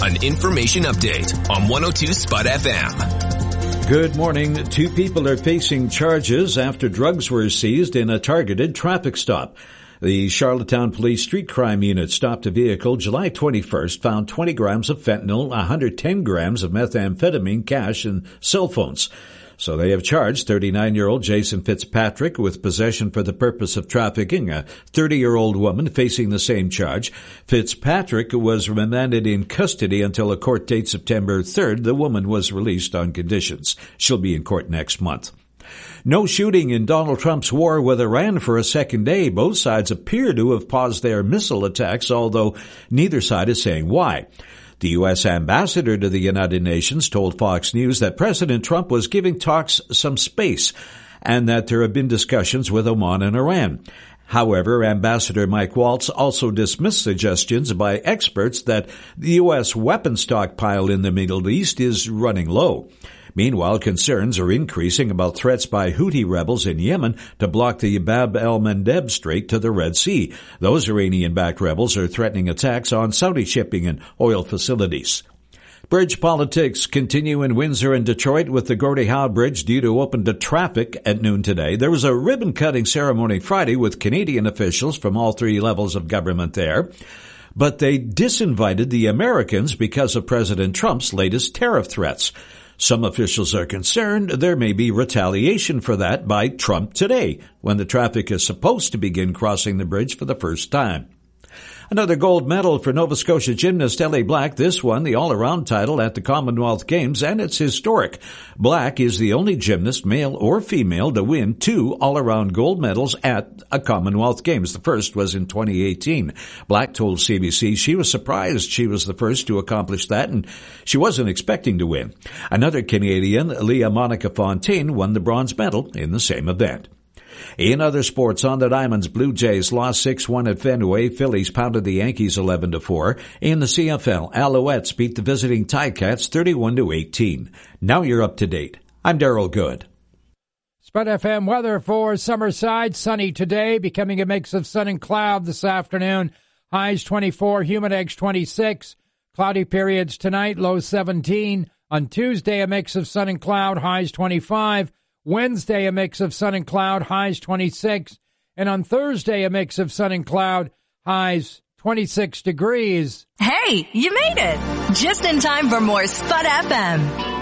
an information update on 102 Spot FM. Good morning. 2 people are facing charges after drugs were seized in a targeted traffic stop. The Charlottetown Police Street Crime Unit stopped a vehicle July 21st, found 20 grams of fentanyl, 110 grams of methamphetamine, cash, and cell phones. So they have charged 39-year-old Jason Fitzpatrick with possession for the purpose of trafficking, a 30-year-old woman facing the same charge. Fitzpatrick was remanded in custody until a court date September 3rd. The woman was released on conditions. She'll be in court next month. No shooting in Donald Trump's war with Iran for a second day. Both sides appear to have paused their missile attacks, although neither side is saying why. The U.S. ambassador to the United Nations told Fox News that President Trump was giving talks some space and that there have been discussions with Oman and Iran. However, Ambassador Mike Waltz also dismissed suggestions by experts that the U.S. weapon stockpile in the Middle East is running low. Meanwhile, concerns are increasing about threats by Houthi rebels in Yemen to block the Bab el-Mandeb Strait to the Red Sea. Those Iranian-backed rebels are threatening attacks on Saudi shipping and oil facilities. Bridge politics continue in Windsor and Detroit with the Gordie Howe Bridge due to open to traffic at noon today. There was a ribbon-cutting ceremony Friday with Canadian officials from all 3 levels of government there. But they disinvited the Americans because of President Trump's latest tariff threats. Some officials are concerned there may be retaliation for that by Trump today, when the traffic is supposed to begin crossing the bridge for the first time. Another gold medal for Nova Scotia gymnast Ellie Black. This one, the all-around title at the Commonwealth Games, and it's historic. Black is the only gymnast, male or female, to win 2 all-around gold medals at a Commonwealth Games. The first was in 2018. Black told CBC she was surprised she was the first to accomplish that, and she wasn't expecting to win. Another Canadian, Leah Monica Fontaine, won the bronze medal in the same event. In other sports, on the Diamonds, Blue Jays lost 6-1 at Fenway. Phillies pounded the Yankees 11-4. In the CFL, Alouettes beat the visiting Ticats 31-18. Now you're up to date. I'm Darryl Good. Spot FM weather for Summerside. Sunny today, becoming a mix of sun and cloud this afternoon. Highs 24, humid 26. Cloudy periods tonight, low 17. On Tuesday, a mix of sun and cloud, highs 25. Wednesday, a mix of sun and cloud, highs 26. And on Thursday, a mix of sun and cloud, highs 26 degrees. Hey, you made it! Just in time for more Spot FM.